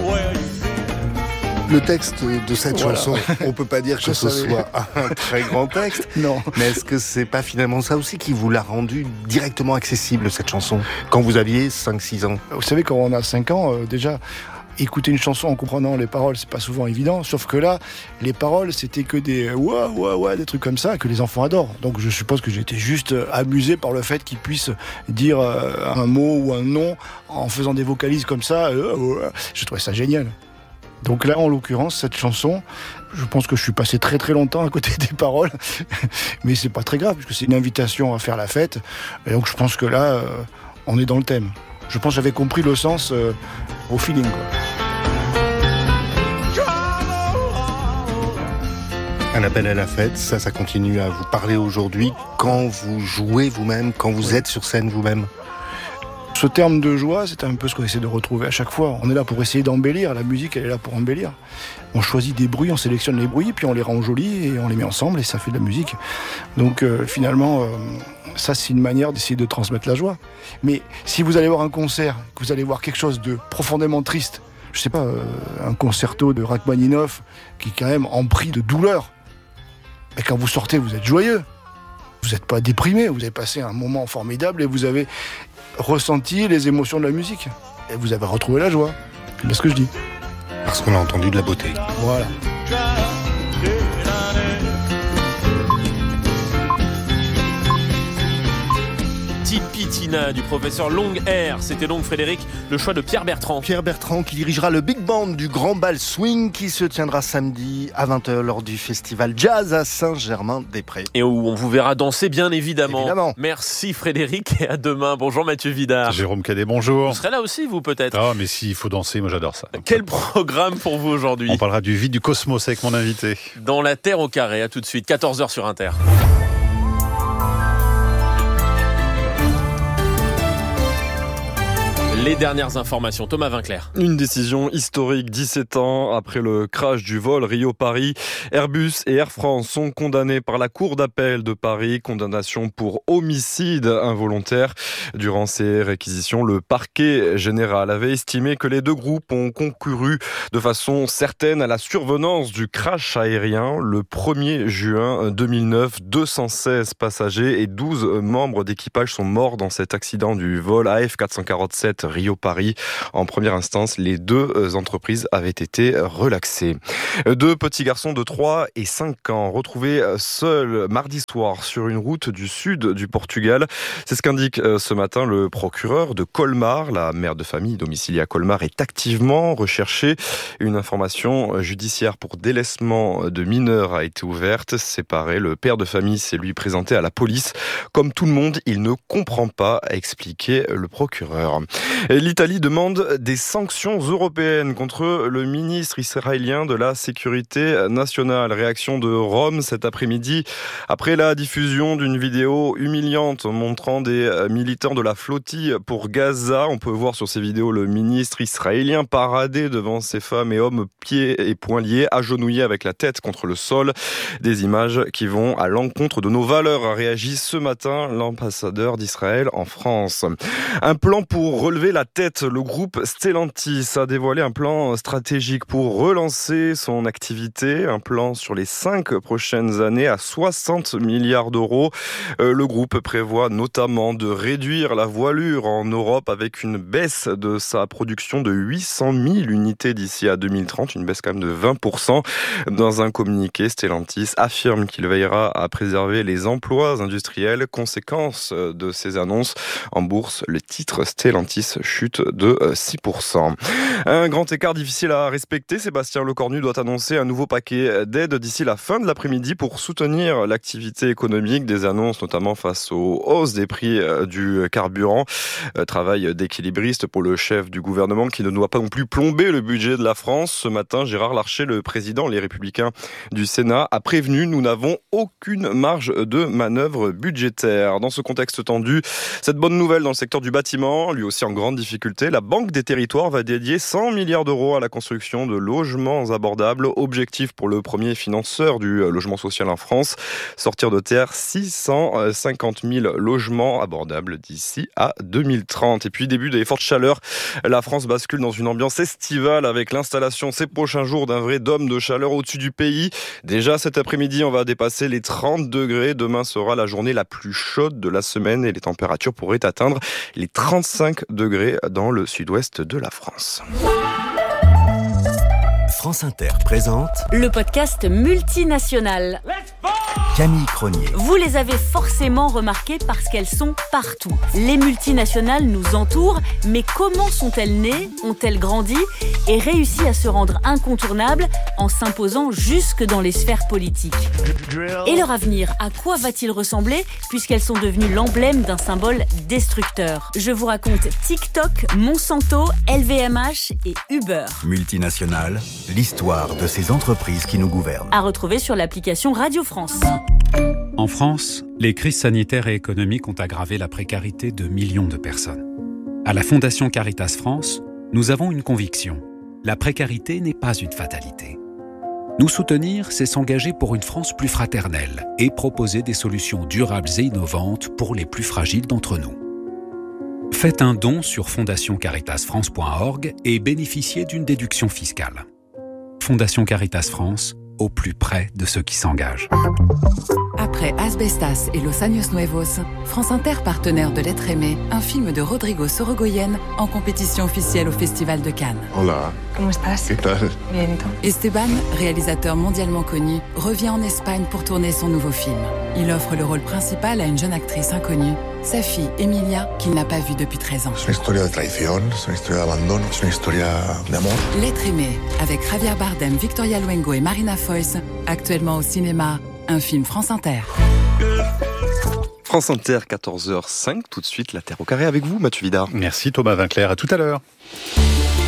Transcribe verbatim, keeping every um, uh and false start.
Le texte de cette voilà. chanson, on peut pas dire que Je ce savais. soit un très grand texte. Non. Mais est-ce que c'est pas finalement ça aussi qui vous l'a rendu directement accessible, cette chanson, quand vous aviez cinq six ans? Vous savez, quand on a cinq ans, euh, déjà, écouter une chanson en comprenant les paroles, c'est pas souvent évident. Sauf que là, les paroles, c'était que des ouah, ouah, ouah, des trucs comme ça que les enfants adorent. Donc je suppose que j'étais juste amusé par le fait qu'ils puissent dire euh, un mot ou un nom en faisant des vocalises comme ça. Euh, euh, je trouvais ça génial. Donc là, en l'occurrence, cette chanson, je pense que je suis passé très très longtemps à côté des paroles, mais c'est pas très grave, puisque c'est une invitation à faire la fête. Et donc je pense que là, euh, on est dans le thème. Je pense que j'avais compris le sens euh, au feeling, quoi. Un appel à la fête, ça, ça continue à vous parler aujourd'hui quand vous jouez vous-même, quand vous êtes sur scène vous-même? Ce terme de joie, c'est un peu ce qu'on essaie de retrouver à chaque fois. On est là pour essayer d'embellir, la musique, elle est là pour embellir. On choisit des bruits, on sélectionne les bruits, puis on les rend jolis et on les met ensemble et ça fait de la musique. Donc euh, finalement, euh, ça c'est une manière d'essayer de transmettre la joie. Mais si vous allez voir un concert, que vous allez voir quelque chose de profondément triste, je sais pas, euh, un concerto de Rachmaninoff qui est quand même empris de douleur, et quand vous sortez, vous êtes joyeux. Vous n'êtes pas déprimé, vous avez passé un moment formidable et vous avez ressenti les émotions de la musique. Et vous avez retrouvé la joie. C'est ce que je dis. Parce qu'on a entendu de la beauté. Voilà. Tipitina du professeur Long Air, c'était donc Frédéric, le choix de Pierre Bertrand. Pierre Bertrand qui dirigera le Big Band du Grand Bal Swing qui se tiendra samedi à vingt heures lors du festival Jazz à Saint-Germain-des-Prés. Et où on vous verra danser bien évidemment. Évidemment. Merci Frédéric et à demain. Bonjour Mathieu Vidard. Jérôme Cadet, bonjour. Vous serez là aussi vous peut-être? Ah mais s'il faut danser, moi j'adore ça. Quel programme pour vous aujourd'hui? On parlera du vide du cosmos avec mon invité. Dans la Terre au carré, à tout de suite, quatorze heures sur Inter. Les dernières informations, Thomas Vinclair. Une décision historique, dix-sept ans après le crash du vol Rio-Paris. Airbus et Air France sont condamnés par la Cour d'appel de Paris. Condamnation pour homicide involontaire. Durant ces réquisitions, le parquet général avait estimé que les deux groupes ont concouru de façon certaine à la survenance du crash aérien. Le premier juin deux mille neuf, deux cent seize passagers et douze membres d'équipage sont morts dans cet accident du vol A F quatre cent quarante-sept Rio-Paris. En première instance, les deux entreprises avaient été relaxées. Deux petits garçons de trois et cinq ans retrouvés seuls mardi soir sur une route du sud du Portugal. C'est ce qu'indique ce matin le procureur de Colmar. La mère de famille domiciliée à Colmar est activement recherchée. Une information judiciaire pour délaissement de mineurs a été ouverte. Séparé, le père de famille s'est lui présenté à la police. Comme tout le monde, il ne comprend pas, a expliqué le procureur. L'Italie demande des sanctions européennes contre le ministre israélien de la Sécurité nationale. Réaction de Rome cet après-midi après la diffusion d'une vidéo humiliante montrant des militants de la flottille pour Gaza. On peut voir sur ces vidéos le ministre israélien parader devant ces femmes et hommes pieds et poings liés, agenouillés avec la tête contre le sol. Des images qui vont à l'encontre de nos valeurs, a réagi ce matin l'ambassadeur d'Israël en France. Un plan pour relever la tête, le groupe Stellantis a dévoilé un plan stratégique pour relancer son activité, un plan sur les cinq prochaines années à soixante milliards d'euros. Le groupe prévoit notamment de réduire la voilure en Europe avec une baisse de sa production de huit cent mille unités d'ici à deux mille trente, une baisse quand même de vingt pour cent. Dans un communiqué, Stellantis affirme qu'il veillera à préserver les emplois industriels. Conséquence de ces annonces en bourse, le titre Stellantis chute de six pour cent. Un grand écart difficile à respecter. Sébastien Lecornu doit annoncer un nouveau paquet d'aides d'ici la fin de l'après-midi pour soutenir l'activité économique. Des annonces notamment face aux hausses des prix du carburant. Travail d'équilibriste pour le chef du gouvernement qui ne doit pas non plus plomber le budget de la France. Ce matin, Gérard Larcher, le président Les Républicains du Sénat, a prévenu: nous n'avons aucune marge de manœuvre budgétaire. Dans ce contexte tendu, cette bonne nouvelle dans le secteur du bâtiment, lui aussi en grande grande difficulté. La Banque des Territoires va dédier cent milliards d'euros à la construction de logements abordables. Objectif pour le premier financeur du logement social en France, sortir de terre six cent cinquante mille logements abordables d'ici à deux mille trente. Et puis début des fortes chaleurs, la France bascule dans une ambiance estivale avec l'installation ces prochains jours d'un vrai dôme de chaleur au-dessus du pays. Déjà cet après-midi, on va dépasser les trente degrés. Demain sera la journée la plus chaude de la semaine et les températures pourraient atteindre les trente-cinq degrés dans le sud-ouest de la France. France Inter présente le podcast multinational. Camille Cronier. Vous les avez forcément remarquées parce qu'elles sont partout. Les multinationales nous entourent, mais comment sont-elles nées, ont-elles grandi et réussi à se rendre incontournables en s'imposant jusque dans les sphères politiques ? Et leur avenir, à quoi va-t-il ressembler puisqu'elles sont devenues l'emblème d'un symbole destructeur ? Je vous raconte TikTok, Monsanto, L V M H et Uber. Multinationales, l'histoire de ces entreprises qui nous gouvernent. À retrouver sur l'application Radio France. En France, les crises sanitaires et économiques ont aggravé la précarité de millions de personnes. À la Fondation Caritas France, nous avons une conviction. La précarité n'est pas une fatalité. Nous soutenir, c'est s'engager pour une France plus fraternelle et proposer des solutions durables et innovantes pour les plus fragiles d'entre nous. Faites un don sur fondation caritas france point org et bénéficiez d'une déduction fiscale. Fondation Caritas France, au plus près de ceux qui s'engagent. Après Asbestas et Los Años Nuevos, France Inter, partenaire de L'être aimé, un film de Rodrigo Sorogoyen en compétition officielle au Festival de Cannes. Hola. ¿Cómo estás? ¿Qué tal? Bien, ¿y tú? Esteban, réalisateur mondialement connu, revient en Espagne pour tourner son nouveau film. Il offre le rôle principal à une jeune actrice inconnue, sa fille Emilia, qu'il n'a pas vue depuis treize ans. C'est une histoire de traición, c'est une histoire d'abandon, c'est une histoire d'amour. L'être aimé, avec Javier Bardem, Victoria Luengo et Marina Foïs, actuellement au cinéma, un film France Inter. France Inter, quatorze heures cinq, tout de suite, la Terre au carré avec vous, Mathieu Vidard. Merci Thomas Vinclair, à tout à l'heure.